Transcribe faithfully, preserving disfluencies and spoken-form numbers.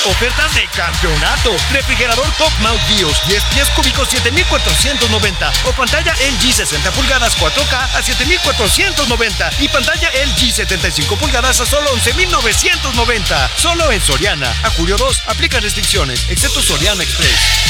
Ofertas de campeonato. Refrigerador Top Mount BIOS diez pies cúbicos siete mil cuatrocientos noventa o pantalla L G sesenta pulgadas cuatro K a siete mil cuatrocientos noventa y pantalla L G setenta y cinco pulgadas a solo once mil novecientos noventa. Solo en Soriana. A julio dos, aplica restricciones, excepto Soriana Express.